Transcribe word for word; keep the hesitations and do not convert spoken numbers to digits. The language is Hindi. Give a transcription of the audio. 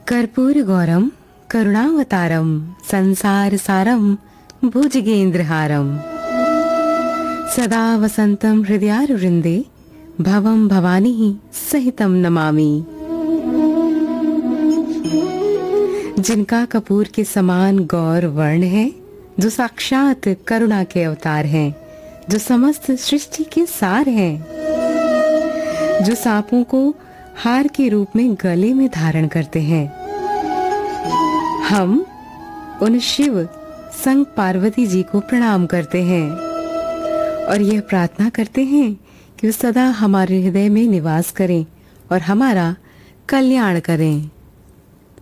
कर्पूर गौरम करुणावतारम संसार सारम भुजगेंद्रहारम सदा वसंतम हृदयारविंदे भवम भवानी सहितम नमामि। जिनका कपूर के समान गौर वर्ण है, जो साक्षात करुणा के अवतार हैं, जो समस्त सृष्टि के सार हैं, जो सांपों को हार के रूप में गले में धारण करते हैं। हम उन शिव संग पार्वती जी को प्रणाम करते हैं और यह प्रार्थना करते हैं कि वे सदा हमारे हृदय में निवास करें और हमारा कल्याण करें।